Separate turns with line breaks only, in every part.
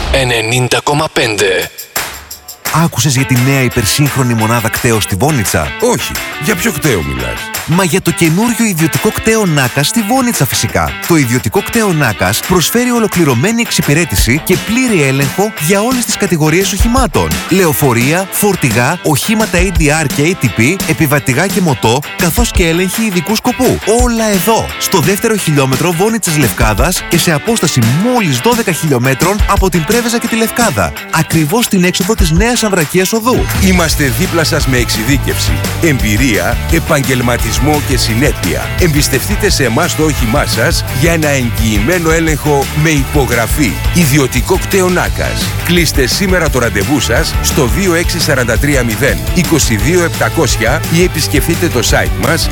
90,5.
Άκουσες για τη νέα υπερσύγχρονη μονάδα κτέο στη Βόνιτσα?
Όχι. Για ποιο κτέο μιλάς?
Μα για το καινούριο ιδιωτικό κτέο Νάκας στη Βόνιτσα φυσικά. Το ιδιωτικό κτέο Νάκας προσφέρει ολοκληρωμένη εξυπηρέτηση και πλήρη έλεγχο για όλες τις κατηγορίες οχημάτων. Λεωφορεία, φορτηγά, οχήματα ADR και ATP, επιβατηγά και μοτό, καθώς και έλεγχοι ειδικού σκοπού. Όλα εδώ, στο δεύτερο χιλιόμετρο Βόνιτσας Λευκάδας και σε απόσταση μόλις 12 χιλιόμετρων από την Πρέβεζα και τη Λευκάδα. Ακριβώς στην έξοδο της Νέας Αμβρακίας Οδού.
Είμαστε δίπλα σας με εξειδίκευση, εμπειρία, επαγγελματισμό και συνέπεια. Εμπιστευτείτε σε εμάς το όχημά σας για ένα εγγυημένο έλεγχο με υπογραφή. Ιδιωτικό κτέο Νάκας. Κλείστε σήμερα το ραντεβού σας στο 26430 22700 ή επισκεφτείτε το site μας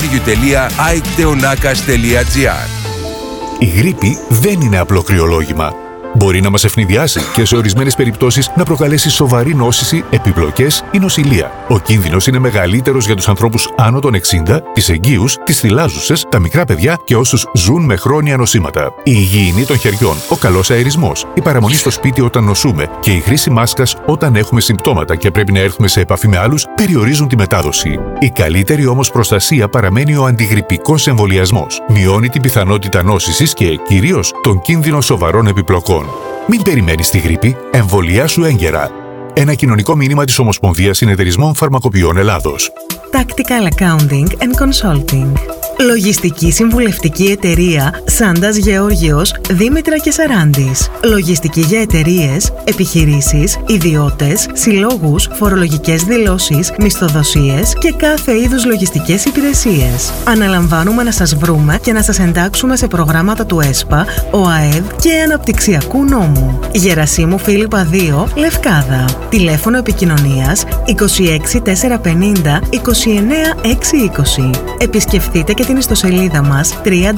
www.aikteonacas.gr.
Η γρίπη δεν είναι απλό κρυολόγημα. Μπορεί να μας ευνηδιάσει και σε ορισμένες περιπτώσεις να προκαλέσει σοβαρή νόσηση, επιπλοκές ή νοσηλεία. Ο κίνδυνος είναι μεγαλύτερος για τους ανθρώπους άνω των 60, τις εγγύους, τις θυλάζουσες, τα μικρά παιδιά και όσους ζουν με χρόνια νοσήματα. Η υγιεινή των χεριών, ο καλός αερισμός, η παραμονή στο σπίτι όταν νοσούμε και η χρήση μάσκας όταν έχουμε συμπτώματα και πρέπει να έρθουμε σε επαφή με άλλους περιορίζουν τη μετάδοση. Η καλύτερη όμως προστασία παραμένει ο αντιγρυπικός εμβολιασμός. Μειώνει την πιθανότητα νόσησης και κυρίως τον κίνδυνο σοβαρών επιπλοκών. Μην περιμένεις τη γρίπη, εμβολιάσου έγκαιρα. Ένα κοινωνικό μήνυμα της Ομοσπονδίας Συνεταιρισμών Φαρμακοποιών Ελλάδος.
Tactical Accounting and Consulting. Λογιστική συμβουλευτική εταιρεία Σάντας Γεώργιος Δήμητρα και Σαράντης. Λογιστική για εταιρείες, επιχειρήσεις, ιδιώτες, συλλόγους, φορολογικές δηλώσεις, μισθοδοσίες και κάθε είδους λογιστικές υπηρεσίες. Αναλαμβάνουμε να σας βρούμε και να σας εντάξουμε σε προγράμματα του ΕΣΠΑ, ΟΑΕΔ και Αναπτυξιακού Νόμου. Γερασίμου Φίλιππα 2, Λευκάδα. Τηλέφωνο επικοινωνίας 26 450 29 620. Επισκεφτείτε και την ιστοσελίδα μας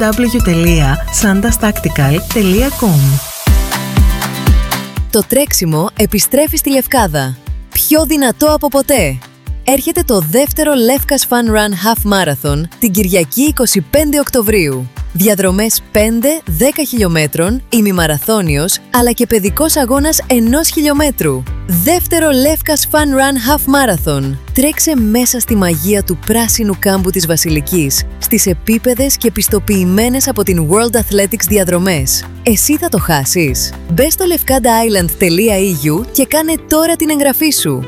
www.sandastactical.com.
Το τρέξιμο επιστρέφει στη Λευκάδα. Πιο δυνατό από ποτέ. Έρχεται το δεύτερο Lefkas Fun Run Half Marathon την Κυριακή 25 Οκτωβρίου. Διαδρομές 5-10 χιλιόμετρων, ημιμαραθώνιος, αλλά και παιδικός αγώνας 1 χιλιόμετρου. Δεύτερο Lefkas Fun Run Half Marathon. Τρέξε μέσα στη μαγεία του πράσινου κάμπου της Βασιλικής, στις επίπεδες και πιστοποιημένες από την World Athletics διαδρομές. Εσύ θα το χάσεις. Μπες στο lefkadaisland.eu και κάνε τώρα την εγγραφή σου.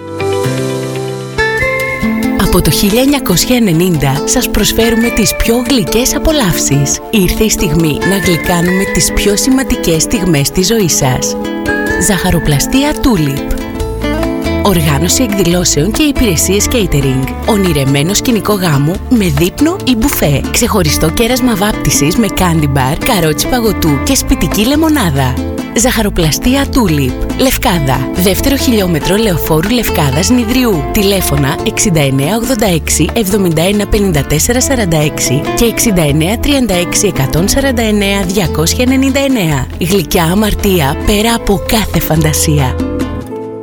Από το 1990 σας προσφέρουμε τις πιο γλυκές απολαύσεις. Ήρθε η στιγμή να γλυκάνουμε τις πιο σημαντικές στιγμές της ζωής σας. Ζαχαροπλαστεία Tulip. Οργάνωση εκδηλώσεων και υπηρεσίες catering. Ονειρεμένο σκηνικό γάμου με δείπνο ή μπουφέ. Ξεχωριστό κέρασμα βάπτισης με candy bar, καρότσι παγωτού και σπιτική λεμονάδα. Ζαχαροπλαστεία Tulip. Λευκάδα. Δεύτερο χιλιόμετρο Λεωφόρου Λευκάδας Νηδριού. Τηλέφωνα 6986 71 54 46 και 69 36 149 299. Γλυκιά αμαρτία πέρα από κάθε φαντασία.